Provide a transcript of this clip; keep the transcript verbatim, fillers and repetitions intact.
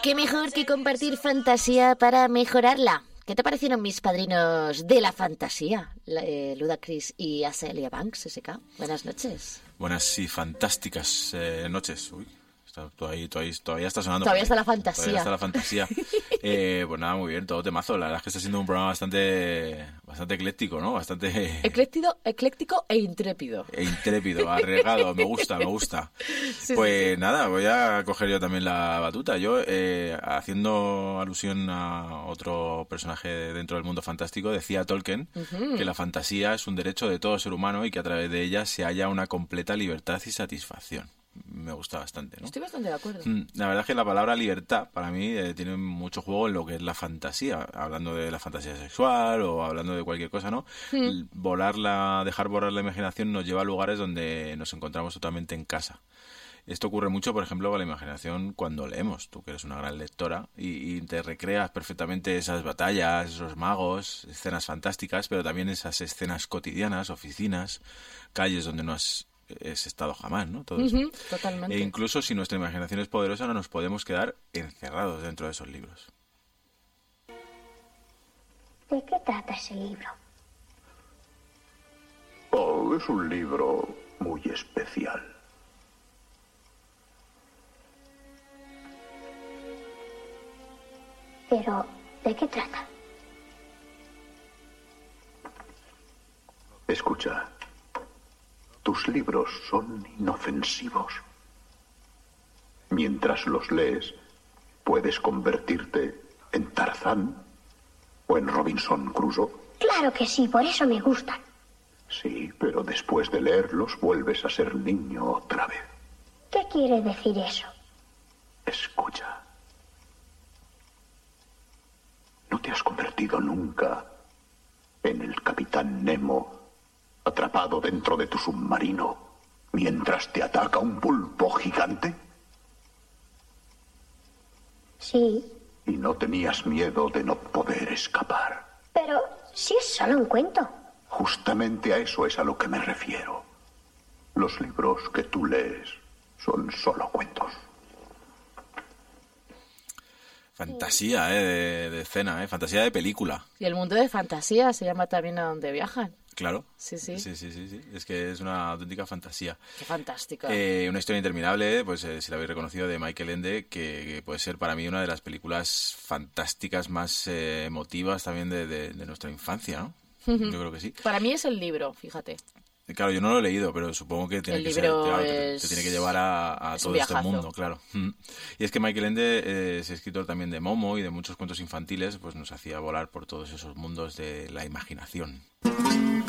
¿Qué mejor que compartir fantasía para mejorarla? ¿Qué te parecieron mis padrinos de la fantasía? Eh, Ludacris y Azealia Banks, S K. Buenas noches. Buenas y fantásticas eh, noches. Uy, está, todavía, todavía, todavía está sonando. Todavía está la fantasía. Todavía está la fantasía. eh, pues nada, muy bien, todo temazo. La verdad es que está siendo un programa bastante bastante ecléctico, ¿no? Bastante... Ecléctico, ecléctico e intrépido. E intrépido, arriesgado. Me gusta, me gusta. Sí, pues sí, sí. nada, voy a coger yo también la batuta. Yo, eh, haciendo alusión a otro personaje dentro del mundo fantástico, decía Tolkien uh-huh. que la fantasía es un derecho de todo ser humano y que a través de ella se halla una completa libertad y satisfacción. Me gusta bastante, ¿no? Estoy bastante de acuerdo. La verdad es que la palabra libertad para mí eh, tiene mucho juego en lo que es la fantasía, hablando de la fantasía sexual o hablando de cualquier cosa, ¿no? Mm. Volar la, dejar volar la imaginación nos lleva a lugares donde nos encontramos totalmente en casa. Esto ocurre mucho, por ejemplo, con la imaginación cuando leemos. Tú que eres una gran lectora y, y te recreas perfectamente esas batallas, esos magos, escenas fantásticas, pero también esas escenas cotidianas, oficinas, calles donde no has es estado jamás, ¿no? Todo uh-huh, eso. Totalmente. E incluso si nuestra imaginación es poderosa, no nos podemos quedar encerrados dentro de esos libros. ¿De qué trata ese libro? Oh, es un libro muy especial. Pero, ¿de qué trata? Escucha. Tus libros son inofensivos. Mientras los lees, puedes convertirte en Tarzán o en Robinson Crusoe. Claro que sí, por eso me gustan. Sí, pero después de leerlos vuelves a ser niño otra vez. ¿Qué quiere decir eso? Escucha. ¿No te has convertido nunca en el Capitán Nemo atrapado dentro de tu submarino mientras te ataca un pulpo gigante? Sí. ¿Y no tenías miedo de no poder escapar? Pero si es solo un cuento. Justamente a eso es a lo que me refiero. Los libros que tú lees son solo cuentos. Fantasía, ¿eh? De, de escena, ¿eh? Fantasía de película. Y el mundo de fantasía se llama también A donde viajan. Claro. Sí, sí. Sí, sí, sí, sí. Es que es una auténtica fantasía. Qué fantástica. Eh, una historia interminable, pues eh, si la habéis reconocido, de Michael Ende, que, que puede ser para mí una de las películas fantásticas más eh, emotivas también de, de, de nuestra infancia, ¿no? Uh-huh. Yo creo que sí. Para mí es el libro, fíjate. Claro, yo no lo he leído, pero supongo que tiene el que libro ser, claro, es... te, te tiene que llevar a, a todo este mundo, claro. Y es que Michael Ende eh, es escritor también de Momo y de muchos cuentos infantiles, pues nos hacía volar por todos esos mundos de la imaginación.